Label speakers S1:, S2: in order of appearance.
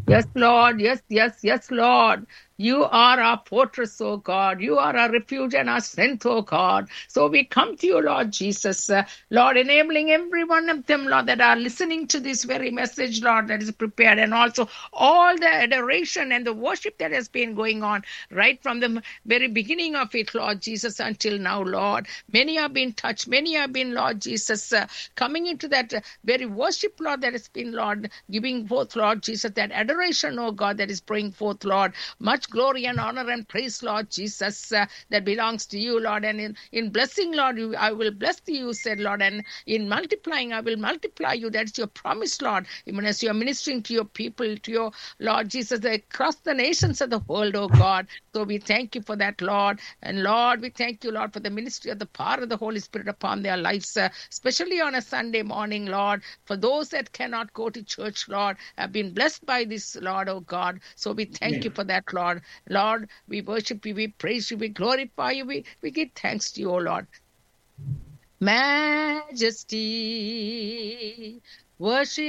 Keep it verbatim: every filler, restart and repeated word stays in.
S1: Yes, Lord. Yes, yes, yes, Lord. You are our fortress, oh God. You are our refuge and our strength, oh God. So we come to you, Lord Jesus. Uh, Lord, enabling every one of them, Lord, that are listening to this very message, Lord, that is prepared, and also all the adoration and the worship that has been going on right from the very beginning of it, Lord Jesus, until now, Lord. Many have been touched. Many have been, Lord Jesus, uh, coming into that uh, very worship, Lord, that has been, Lord, giving forth, Lord Jesus, that adoration, oh God, that is bringing forth, Lord. Much glory and honor and praise, Lord Jesus, uh, that belongs to you, Lord. And in, in blessing, Lord, you, I will bless you, said, Lord. And in multiplying, I will multiply you. That's your promise, Lord. Even as you are ministering to your people, to your Lord Jesus, across the nations of the world, oh God. So we thank you for that, Lord. And Lord, we thank you, Lord, for the ministry of the power of the Holy Spirit upon their lives, uh, especially on a Sunday morning, Lord. For those that cannot go to church, Lord, have been blessed by this, Lord, oh God. So we thank you for that, Lord. Lord, we worship you, we praise you, we glorify you, we, we give thanks to you, oh Lord. Majesty, worship